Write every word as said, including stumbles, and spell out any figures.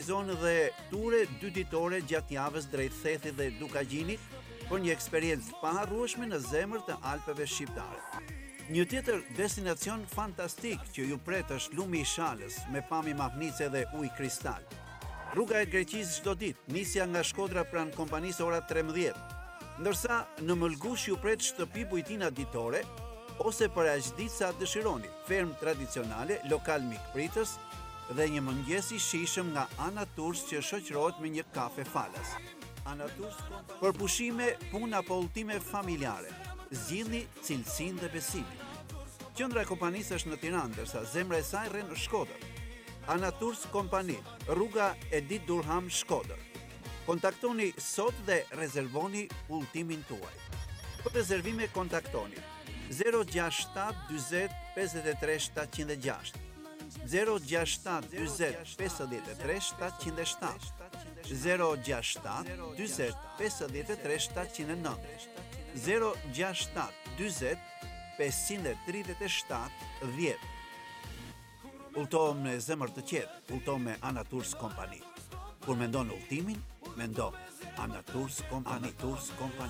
organizon dhe ture dy ditore gjatë javës drejt Thethit dhe Dukagjinit për një eksperiencë të paharrueshme në zemër të Alpeve shqiptare. Një tjetër destinacion fantastik që ju pret është Lumi i Shalës me pamje mahnice dhe ujë kristal. Rruga e Greqisë çdo ditë, nisja nga Shkodra pranë kompanisë ora trembëdhjetë, ndërsa në Mëlgush ju pret shtëpi bujtina ditore ose për aq ditë sa dëshironi, fermë tradicionale, lokal mikpritës dhe një mëngjes i shijshëm nga Ana Tours që shoqërohet me një kafe falas. Ana Tours për pushime, punë apo udhëtime familjare. Zgjidhni cilësinë dhe besimin. Qendra e kompanisë është në Tiranë, ndërsa zemra e saj rrin në Shkodër. Ana Tours Kompani, rruga Edit Durham, Shkodër. Kontaktoni sot dhe rezervoni udhëtimin tuaj. Për rezervime kontaktoni zero gjasht shtat dyzet pesëdhjetë e tre shtatëqind e gjashtë, zero gjasht shtat dyzet pesëdhjetë e tre shtatëqind e shtatë, zero gjasht shtat dyzet pesëdhjetë e tre shtatëqind e nëntë, zero gjasht shtat dyzet pesëqind e tridhjetë e shtatë dhjetë. Udhëto me zemër të qetë, udhëto me Ana Tours Kompani. Kur mendon udhëtimin, mendo Ana Tours Kompani.